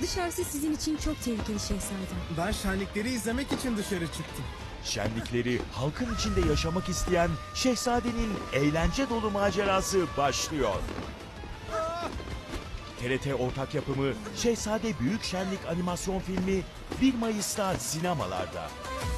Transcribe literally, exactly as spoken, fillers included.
Dışarısı sizin için çok tehlikeli şehzadem. Ben şenlikleri izlemek için dışarı çıktım. Şenlikleri halkın içinde yaşamak isteyen şehzadenin eğlence dolu macerası başlıyor. T R T ortak yapımı Şehzade Büyük Şenlik animasyon filmi bir Mayıs'ta sinemalarda.